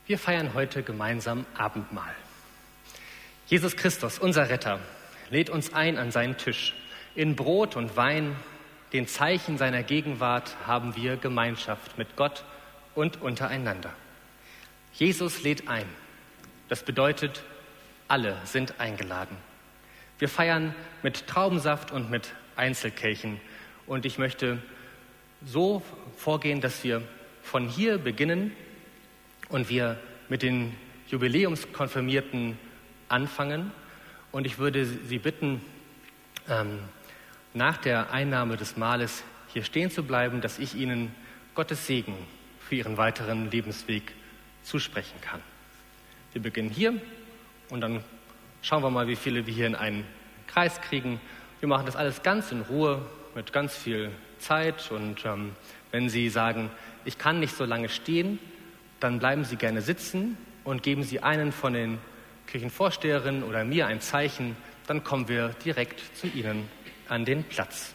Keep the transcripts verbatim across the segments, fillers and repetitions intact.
Wir feiern heute gemeinsam Abendmahl. Jesus Christus, unser Retter, lädt uns ein an seinen Tisch. In Brot und Wein, den Zeichen seiner Gegenwart, haben wir Gemeinschaft mit Gott und untereinander. Jesus lädt ein. Das bedeutet, alle sind eingeladen. Wir feiern mit Traubensaft und mit Einzelkelchen. Und ich möchte so vorgehen, dass wir von hier beginnen und wir mit den Jubiläumskonfirmierten anfangen. Und ich würde Sie bitten, ähm, nach der Einnahme des Mahles hier stehen zu bleiben, dass ich Ihnen Gottes Segen für Ihren weiteren Lebensweg zusprechen kann. Wir beginnen hier und dann schauen wir mal, wie viele wir hier in einen Kreis kriegen. Wir machen das alles ganz in Ruhe, mit ganz viel Zeit. Und ähm, wenn Sie sagen, ich kann nicht so lange stehen, dann bleiben Sie gerne sitzen und geben Sie einen von den Kirchenvorsteherinnen oder mir ein Zeichen. Dann kommen wir direkt zu Ihnen an den Platz.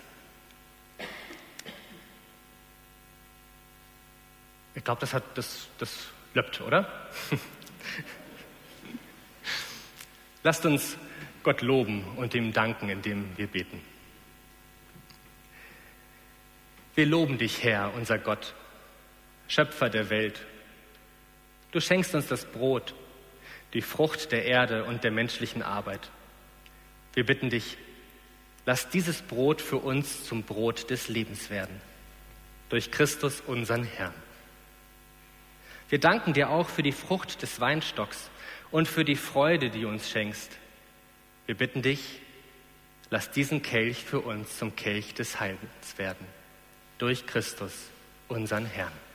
Ich glaube, das hat das, das löppt, oder? Lasst uns Gott loben und ihm danken, indem wir beten. Wir loben dich, Herr, unser Gott, Schöpfer der Welt. Du schenkst uns das Brot, die Frucht der Erde und der menschlichen Arbeit. Wir bitten dich, lass dieses Brot für uns zum Brot des Lebens werden, durch Christus, unseren Herrn. Wir danken dir auch für die Frucht des Weinstocks und für die Freude, die du uns schenkst. Wir bitten dich, lass diesen Kelch für uns zum Kelch des Heils werden, durch Christus, unseren Herrn.